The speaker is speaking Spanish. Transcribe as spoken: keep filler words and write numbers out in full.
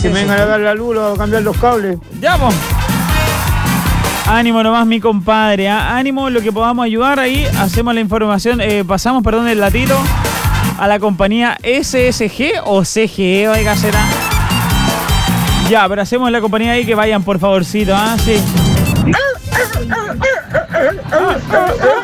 Que me vengan a dar la luz o a cambiar los cables. Ya, pues. Ánimo nomás, mi compadre. ¿eh? Ánimo, lo que podamos ayudar ahí. Hacemos la información, eh, pasamos, perdón, el latito a la compañía S S G o C G E, oiga, será. Ya, pero hacemos la compañía ahí que vayan, por favorcito, ¿ah? ¿eh? Sí.